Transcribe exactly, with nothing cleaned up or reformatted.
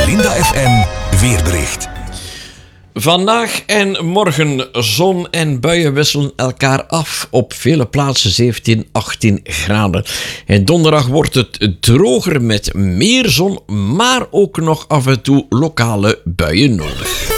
Linda F M weerbericht. Vandaag en morgen zon en buien wisselen elkaar af. Op vele plaatsen zeventien, achttien graden. En donderdag wordt het droger met meer zon, maar ook nog af en toe lokale buien nodig.